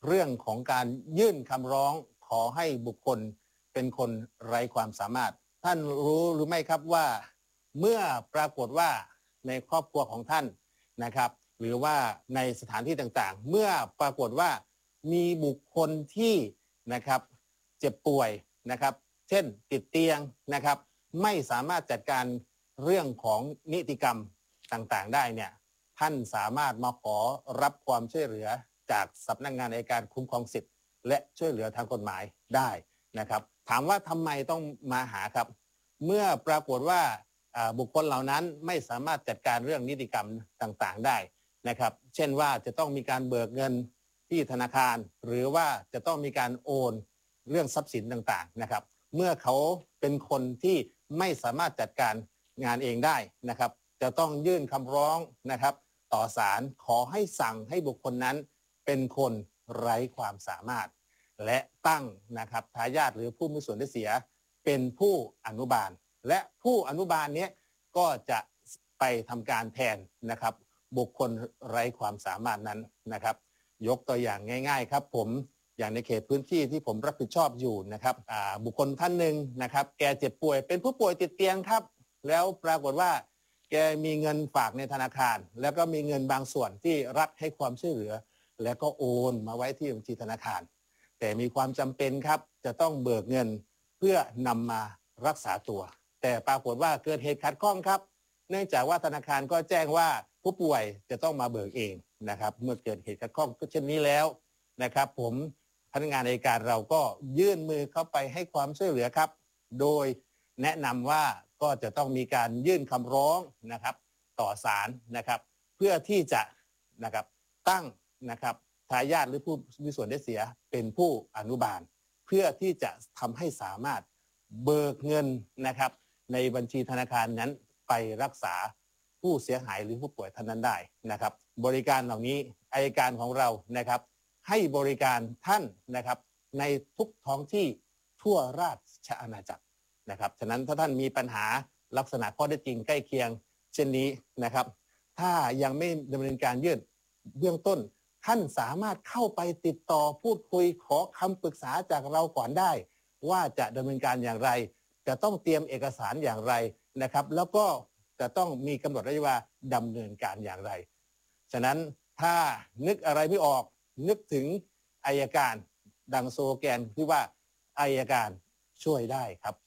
เรื่องของการยื่นคำร้องขอให้บุคคลเป็นคนไร้ความสามารถท่านรู้หรือไม่ครับว่าเมื่อปรากฏว่าในครอบครัวของท่านนะครับหรือว่าในสถานที่ต่างๆเมื่อปรากฏว่ามีบุคคลที่นะครับเจ็บป่วยนะครับเช่นติดเตียงนะครับไม่สามารถจัดการเรื่องของนิติกรรมต่างๆได้เนี่ยท่านสามารถมาขอรับความช่วยเหลือจากสำนักงานอัยการคุ้มครองสิทธิ์และช่วยเหลือทางกฎหมายได้นะครับถามว่าทำไมต้องมาหาครับเมื่อปรากฏว่าบุคคลเหล่านั้นไม่สามารถจัดการเรื่องนิติกรรมต่างๆได้นะครับเช่นว่าจะต้องมีการเบิกเงินที่ธนาคารหรือว่าจะต้องมีการโอนเรื่องทรัพย์สินต่างๆนะครับเมื่อเขาเป็นคนที่ไม่สามารถจัดการงานเองได้นะครับจะต้องยื่นคำร้องนะครับต่อศาลขอให้สั่งให้บุคคลนั้นเป็นคนไร้ความสามารถและตั้งนะครับทายาทหรือผู้มีส่วนได้เสียเป็นผู้อนุบาลและผู้อนุบาลนี้ก็จะไปทำการแทนนะครับบุคคลไร้ความสามารถนั้นนะครับยกตัวอย่างง่ายๆครับผมอย่างในเขตพื้นที่ที่ผมรับผิดชอบอยู่นะครับบุคคลท่านหนึ่งนะครับแกเจ็บป่วยเป็นผู้ป่วยติดเตียงครับแล้วปรากฏว่าแกมีเงินฝากในธนาคารแล้วก็มีเงินบางส่วนที่รัฐให้ความช่วยเหลือแล้วก็โอนมาไว้ที่บัญชีธนาคารแต่มีความจำเป็นครับจะต้องเบิกเงินเพื่อนำมารักษาตัวแต่ปรากฏว่าเกิดเหตุขัดข้องครับเนื่องจากว่าธนาคารก็แจ้งว่าผู้ป่วยจะต้องมาเบิกเองนะครับเมื่อเกิดเหตุขัดข้องเช่นนี้แล้วนะครับผมพนักงานอัยการเราก็ยื่นมือเข้าไปให้ความช่วยเหลือครับโดยแนะนำว่าก็จะต้องมีการยื่นคำร้องนะครับต่อศาลนะครับเพื่อที่จะนะครับตั้งนะครับทายาทหรือผู้มีส่วนได้เสียเป็นผู้อนุบาลเพื่อที่จะทำให้สามารถเบิกเงินนะครับในบัญชีธนาคารนั้นไปรักษาผู้เสียหายหรือผู้ป่วยท่านนั้นได้นะครับบริการเหล่านี้อัยการของเรานะครับให้บริการท่านนะครับในทุกท้องที่ทั่วราชอาณาจักรนะครับฉะนั้นถ้าท่านมีปัญหาลักษณะข้อเท็จจริงใกล้เคียงเช่นนี้นะครับถ้ายังไม่ดำเนินการยื่นเบื้องต้นท่านสามารถเข้าไปติดต่อพูดคุยขอคำปรึกษาจากเราก่อนได้ว่าจะดำเนินการอย่างไรจะต้องเตรียมเอกสารอย่างไรนะครับแล้วก็จะต้องมีกำหนดระยะเวลาดำเนินการอย่างไรฉะนั้นถ้านึกอะไรไม่ออกนึกถึงอัยการดังโซแกนที่ว่าอัยการช่วยได้ครับ